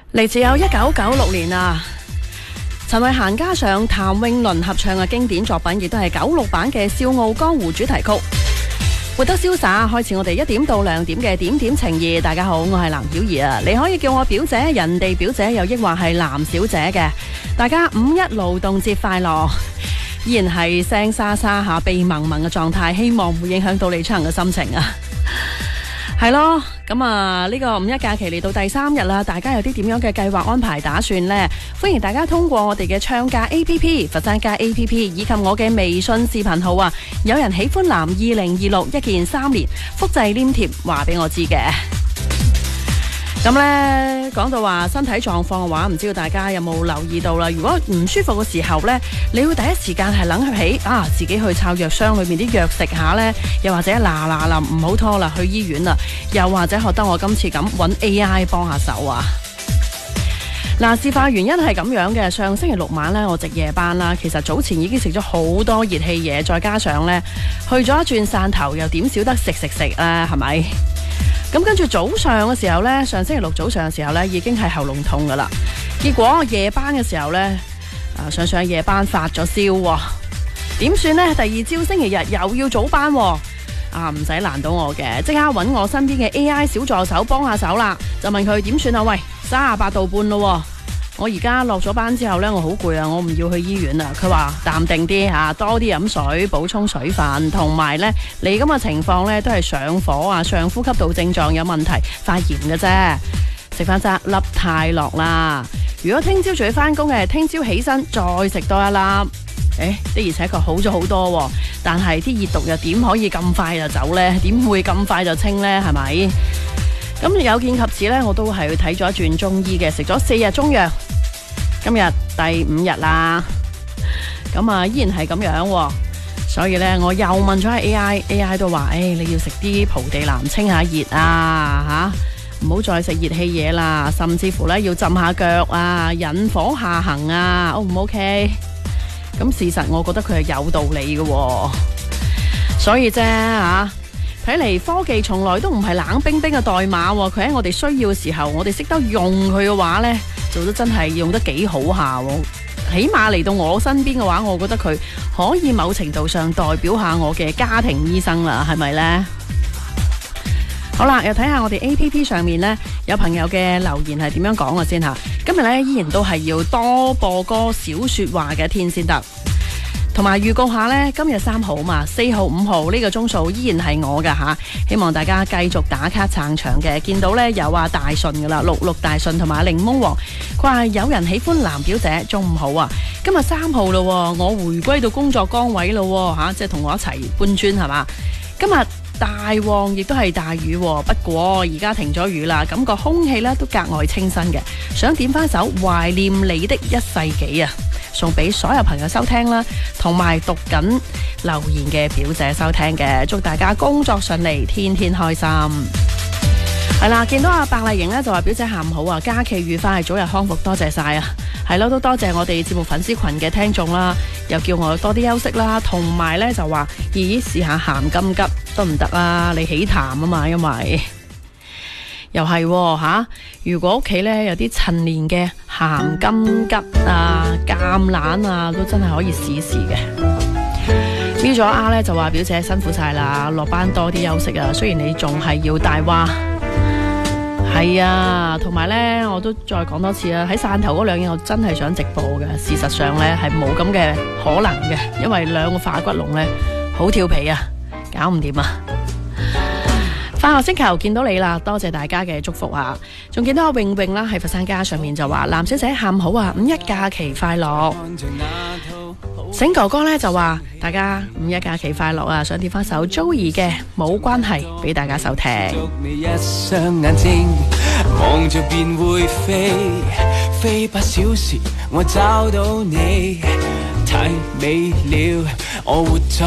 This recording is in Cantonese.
嚟自有1996年啊，陳慧嫻加上譚詠麟合唱嘅經典作品，亦都係96版嘅《笑傲江湖》主題曲。活得瀟灑，開始我哋1點到2點嘅點點情誼。大家好，我係藍曉儀啊，你可以叫我表姐，人哋表姐又抑或係藍小姐嘅。大家5·1勞動節快樂！依然係聲沙沙下鼻濛濛嘅狀態，希望唔會影響到你出行嘅心情啊。係咯，咁啊呢個5·1假期嚟到第3日啦，大家有啲點樣嘅計劃安排打算呢？歡迎大家通過我哋嘅唱價 APP、佛山街 APP 以及我嘅微信視頻號啊，有人喜歡藍2026一鍵3連複製黏貼話俾我知嘅。咁呢，講到話身體狀況嘅話，唔知道大家有冇留意到啦？如果唔舒服嘅時候呢，你會第一時間係諗起自己去抄藥箱裏面啲藥食下呢，又或者嗱唔好拖啦，去醫院啦，又或者學得我今次咁揾 AI 幫下手啊！事發原因係咁樣嘅，上星期6晚呢，我值夜班啦，其實早前已經食咗好多熱氣嘢，再加上呢，去咗一轉汕頭，又點少得食啊，係咪？咁跟住早上嘅時候呢，上星期6早上嘅時候呢，已經係喉嚨痛噶啦。結果夜班嘅時候呢，上夜班發咗燒喎，點算呢？第二朝星期日又要早班喎，唔使難到我嘅，即刻揾我身邊嘅 AI 小助手幫下手啦。就問佢點算啊？喂，38度半咯，我而家落咗班之後呢，我好攰啊，我唔要去醫院啦。佢話淡定啲吓，多啲飲水，補充水分，同埋呢，你咁嘅情況呢，都係上火啊，上呼吸道症狀有問題，發炎嘅啫。食翻隻粒泰諾啦。如果聽朝仲要翻工嘅，聽朝起身再食多一粒。的而且確好咗好多，但係啲熱毒又點可以咁快就走呢？點會咁快就清呢？係咪？咁有見及此呢，我都係去睇咗一轉中醫嘅，食咗4日中藥，今日第5日啦。咁依然係咁樣，所以呢，我又問咗下 AI 都話，你要食啲蒲地藍清下熱啊，唔好再食熱氣嘢啦，甚至乎呢，要浸下腳啊，引火下行啊，O 唔 OK？咁事實我覺得佢係有道理嘅，所以啫睇嚟科技從來都唔係冷冰冰嘅代碼，佢喺我哋需要嘅時候，我哋識得用佢嘅話呢，做得真係用得幾好下。起碼嚟到我身邊嘅話，我覺得佢可以某程度上代表下我嘅家庭醫生啦，係咪呢？好啦，又睇下我哋 APP 上面呢，有朋友嘅留言係點樣講嘅先吓。今日呢，依然都係要多播歌少說話嘅一天先得。同埋預告下呢，今日3號嘛，4號、5號呢個鐘數依然係我噶吓，希望大家繼續打卡撐場嘅。見到呢，有大順噶啦，六大順同埋檸檬王，佢話有人喜歡藍表姐，中午好啊！今日3號咯，我回歸到工作崗位咯吓，即係同我一齊搬磚係嘛？今日大旺亦都係大雨，不過而家停咗雨啦，感覺空氣呢都格外清新嘅。想點翻首懷念你的一世紀啊，送俾所有朋友收聽啦，同埋讀緊留言嘅表姐收聽嘅，祝大家工作順利，天天開心。係啦，見到阿白麗瑩呢就話表姐下午好啊，假期愉快，早日康復，多謝晒啊！係咯，都多謝我哋節目粉絲群嘅聽眾啦，又叫我多啲休息啦，同埋呢就話咦試下鹹金桔得唔得啊？你起痰啊嘛，因為又係如果屋企呢有啲陳年嘅鹹金桔啊、橄欖啊，都真係可以試試嘅。咪咗阿呢就話表姐辛苦晒啦，落班多啲休息啊。雖然你仲係要大話，係啊，同埋呢我都再講多次啊，喺汕頭嗰2日我真係想直播嘅，事實上呢係冇咁嘅可能嘅，因為2個化骨龍呢好調皮啊，搞唔掂啊！快樂星球見到你啦，多謝大家嘅祝福啊！仲見到阿穎穎啦，喺佛山街上面就話藍小姐下午好啊，5·1假期快樂。醒哥哥呢就話大家5·1假期快樂啊，想點翻首 Joey 嘅冇關係俾大家收聽。 你一雙眼睛望着便會飛，飛8小時我找到你，太美了，我活在